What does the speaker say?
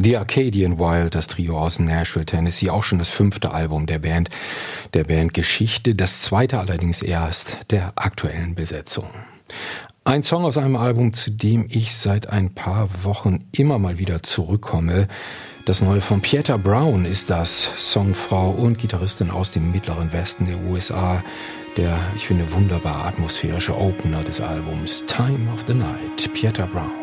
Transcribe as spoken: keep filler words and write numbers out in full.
The Arcadian Wild, das Trio aus Nashville, Tennessee, auch schon das fünfte Album der Band, der Bandgeschichte, das zweite allerdings erst der aktuellen Besetzung. Ein Song aus einem Album, zu dem ich seit ein paar Wochen immer mal wieder zurückkomme. Das neue von Pieta Brown ist das, Songfrau und Gitarristin aus dem mittleren Westen der U S A. Der, ich finde, wunderbar atmosphärische Opener des Albums Time of the Night, Pieta Brown.